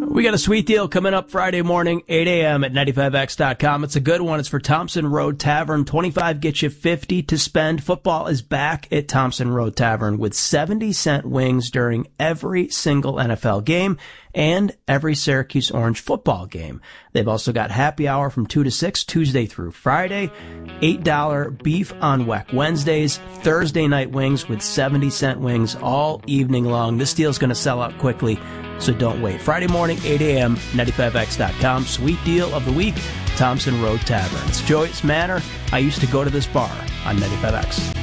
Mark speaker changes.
Speaker 1: We got a sweet deal coming up Friday morning, 8 a.m. at 95x.com. It's a good one. It's for Thompson Road Tavern. 25 gets you 50 to spend. Football is back at Thompson Road Tavern with 70-cent wings during every single NFL game and every Syracuse Orange football game. They've also got happy hour from 2 to 6, Tuesday through Friday, $8 beef on Weck Wednesdays, Thursday night wings with 70-cent wings all evening long. This deal's going to sell out quickly, so don't wait. Friday morning, 8 a.m., 95x.com. Sweet deal of the week, Thompson Road Tavern. It's Joyce Manor. I used to go to this bar on 95X.